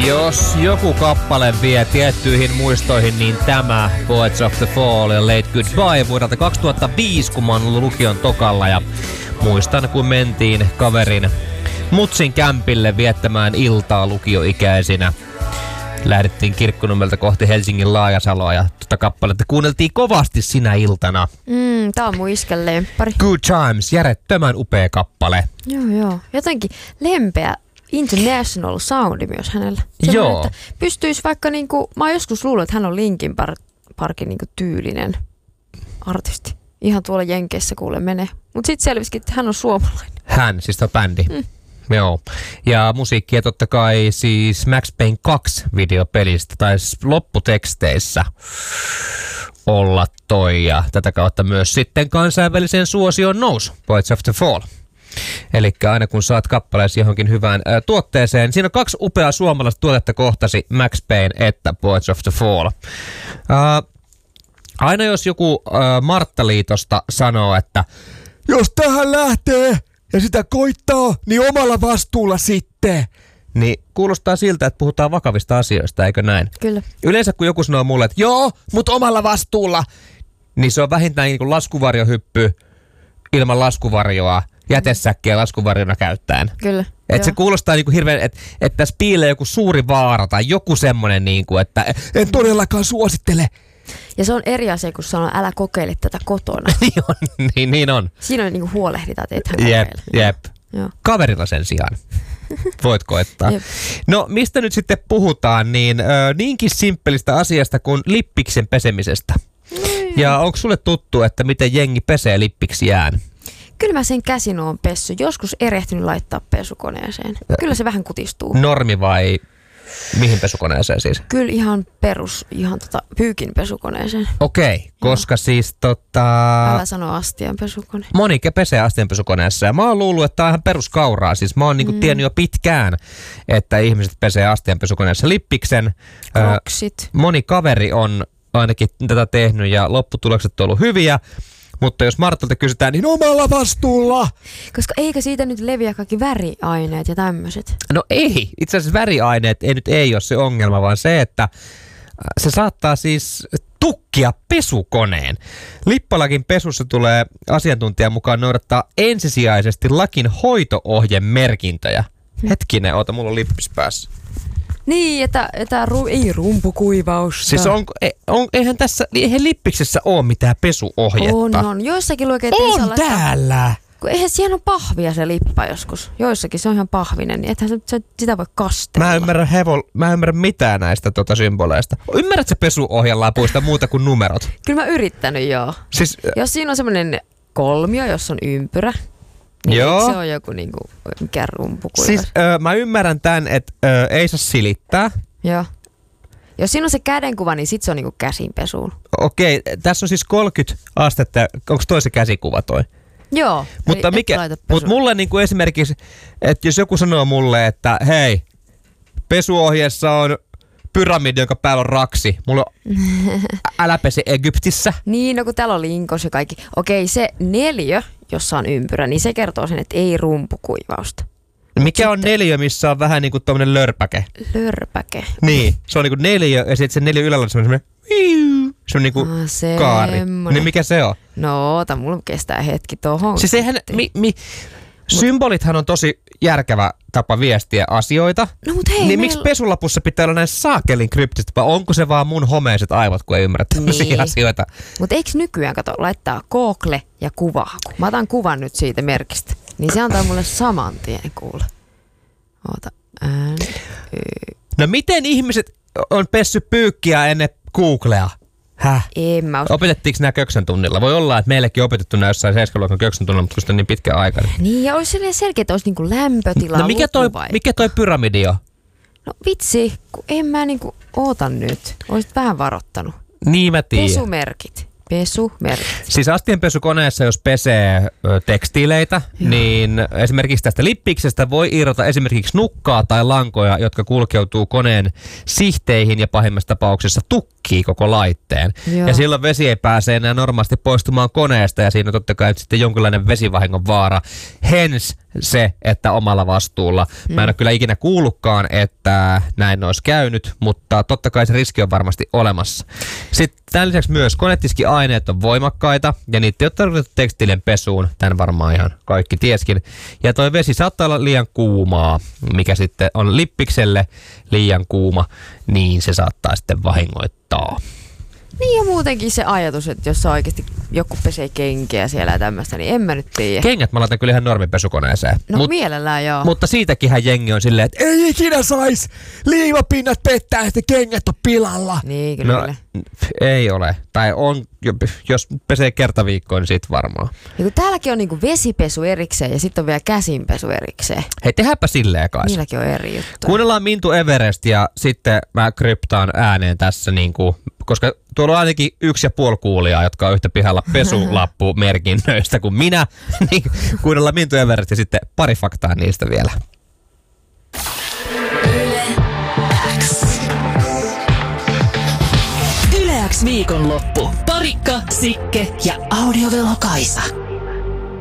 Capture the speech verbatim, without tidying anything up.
Jos joku kappale vie tiettyihin muistoihin, niin tämä Poets of the Fall ja Late Goodbye vuodelta kaksituhattaviisi, kun mä oon ollut lukion tokalla. Ja muistan, kun mentiin kaverin mutsin kämpille viettämään iltaa lukioikäisinä. Lähdettiin Kirkkonummelta kohti Helsingin Laajasaloa ja tuota kappaletta kuunneltiin kovasti sinä iltana. Mm, tää on mun iskän lemppari. Good Times, järjettömän upea kappale. Joo, joo. Jotenkin lempeä international soundi myös hänellä. Sellainen, joo. Että pystyisi vaikka niinku, mä oon joskus luullut, että hän on Linkin Parkin niinku tyylinen artisti. Ihan tuolla Jenkeissä kuule menee. Mut sit selvisikin, että hän on suomalainen. Hän, siis tuo bändi. Mm. Joo. Ja musiikkia totta kai siis Max Payne kaksi videopelistä tai lopputeksteissä olla toi ja tätä kautta myös sitten kansainväliseen suosioon nousi Poets of the Fall. Eli aina kun saat kappaleesi johonkin hyvään ää, tuotteeseen, siinä on kaksi upeaa suomalaista tuotetta kohtasi, Max Payne että Poets of the Fall. Ää, aina jos joku ää, Marttaliitosta sanoo, että jos tähän lähtee ja sitä koittaa, niin omalla vastuulla sitten. Niin kuulostaa siltä, että puhutaan vakavista asioista, eikö näin? Kyllä. Yleensä kun joku sanoo mulle, että joo, mutta omalla vastuulla, niin se on vähintään niin kuin laskuvarjohyppy ilman laskuvarjoa, jätesäkkiä laskuvarjona käyttäen. Kyllä. Että se kuulostaa niin kuin hirveän, että et tässä piilee joku suuri vaara tai joku semmoinen, niin kuin, että en todellakaan suosittele. Ja se on eri asia, kun sanoo, älä kokeile tätä kotona. niin on, niin, niin on. Siinä on niinku huolehditaan, että ethän kokeile. Jep, jep. Joo. Kaverilla sen sijaan. Voit koettaa. Jep. No mistä nyt sitten puhutaan, niin ö, niinkin simppelistä asiasta kuin lippiksen pesemisestä. Mm. Ja onko sulle tuttu, että miten jengi pesee lippiksiään? Kyllä mä sen käsin oon pessy. Joskus erehtynyt laittaa pesukoneeseen. Kyllä se vähän kutistuu. Normi vai mihin pesukoneeseen siis? Kyllä ihan perus, ihan tota pyykin pesukoneeseen. Okei, okay, koska siis tota... Älä sano astian pesukone. Moni pesee astian pesukoneessa ja mä oon luullut, että tää on ihan peruskauraa. Siis mä oon niinku mm. tiennyt jo pitkään, että ihmiset pesee astian pesukoneessa lippiksen. Kroksit. Äh, moni kaveri on ainakin tätä tehnyt ja lopputulokset on ollut hyviä. Mutta jos Martalta kysytään, niin omalla vastuulla. Koska eikö siitä nyt leviä kaikki väriaineet ja tämmöiset? No ei. Itse asiassa väriaineet ei nyt ei ole se ongelma, vaan se, että se saattaa siis tukkia pesukoneen. Lippalakin pesussa tulee asiantuntijan mukaan noudattaa ensisijaisesti lakin hoito-ohjemerkintöjä. Hetkinen, oota, mulla on lippis päässä. Niin, että, että ru, ei rumpukuivausta. Siis on, on, eihän tässä, eihän lippiksessä ole mitään pesuohjetta. On, on. Joissakin lukee, että on täällä! Laittaa, kun eihän siellä on pahvia se lippa joskus. Joissakin se on ihan pahvinen, niin ethän se, sitä voi kastella. Mä en ymmärrä, hevo, mä en ymmärrä mitään näistä tota, symboleista. Ymmärrätkö pesuohjelapuista muuta kuin numerot? Kyllä mä yrittänyt, joo. Siis, jos siinä on semmoinen kolmio, jos on ympyrä, niin se on joku niinku, mikä rumpukuiva. Siis ö, mä ymmärrän tän, että ö, ei saa silittää. Joo. Jos siinä on se kädenkuva, niin sit se on niinku käsinpesuun. Okei, tässä on siis kolmekymmentä astetta. Onko toi se käsikuva toi? Joo. Mutta, mikä, mutta mulle niinku esimerkiksi, että jos joku sanoo mulle, että hei, pesuohjeessa on pyramidi, jonka päällä on raksi. Mulla on älä pese Egyptissä. Niin, no kun täällä on linkos ja kaikki. Okei, se neliö, jossa on ympyrä, niin se kertoo sen, että ei rumpukuivausta. Mikä sitten on neliö, missä on vähän niinku tommonen lörpäke? Lörpäke. Niin, se on niinku neliö ja sitten se neliö ylällä on semmoinen se on niinku ah, kaari. Niin mikä se on? No oota, mulla kestää hetki tohon. Siis eihän, mi, mi, symbolithan on tosi järkevä tapa viestiä asioita. No mut hei, niin meillä... miksi pesulapussa pitää olla näin saakelin kryptistä, vai onko se vaan mun homeiset aivot, kun ei ymmärrä tämmöisiä niin asioita? Mut eikö nykyään, kato, laittaa Google ja kuvahaku. Mä otan kuvan nyt siitä merkistä. Niin se antaa mulle saman tien kuule. Oota. Ään, y- no miten ihmiset on pessy pyykkiä ennen Googlea? Häh? En mä os... Opetettiinko nämä köksän tunnilla? Voi olla, että meillekin opetettu nämä jossain seitsemän luokan köksän tunnilla, mutta kun sitä on niin pitkä aika. Niin, niin ja olisi sellainen selkeä, että olisi niinku lämpötila. No mikä toi, mikä toi pyramidi on? No vitsi, kun en mä niinku oota nyt. Oisit vähän varoittanut. Niin mä tiedän. Pesumerkit. Pesu merkitsee. Siis astianpesukoneessa, jos pesee ö, tekstiileitä, Joo. niin esimerkiksi tästä lippiksestä voi irrota esimerkiksi nukkaa tai lankoja, jotka kulkeutuu koneen sihteihin ja pahimmassa tapauksessa tukkii koko laitteen. Joo. Ja silloin vesi ei pääse enää normaalisti poistumaan koneesta ja siinä on totta kai sitten jonkinlainen vesivahingon vaara. Hens se, että omalla vastuulla. Mä en ole kyllä ikinä kuullutkaan, että näin olisi käynyt, mutta totta kai se riski on varmasti olemassa. Sitten tämän lisäksi myös konetiskiaineet on voimakkaita ja niitä ei ole tarkoitettu tekstiilien pesuun. Tämän varmaan ihan kaikki tieskin. Ja toi vesi saattaa olla liian kuumaa, mikä sitten on lippikselle liian kuuma, niin se saattaa sitten vahingoittaa. Niin ja muutenkin se ajatus, että jos oikeasti joku pesee kenkiä siellä ja tämmöistä, niin en mä nyt tiedä. Kengät mä laitan kyllä ihan normipesukoneeseen. No Mut, mielellään joo. Mutta siitäkinhän jengi on silleen, että ei ikinä sais liimapinnat pettää, että kengät on pilalla. Niin kyllä. No, ei ole. Tai on, jos pesee kerta viikkoon, niin sit varmaan. Ja kun täälläkin on niinku vesipesu erikseen ja sitten on vielä käsinpesu erikseen. Hei, tehdäänpä silleen kai. Niilläkin on eri juttu. Kuunnellaan Mintu Everest ja sitten mä kryptaan ääneen tässä niinku, koska tuolla on ainakin yksi ja puoli kuulijaa, jotka on yhtä pihalla pesulappu merkinnöistä kuin minä. Niin kuunnellaan Mintu Everest ja sitten pari faktaa niistä vielä. Yle X. Yle X viikonloppu. Parikka, Sikke ja Audiovelo Kaisa.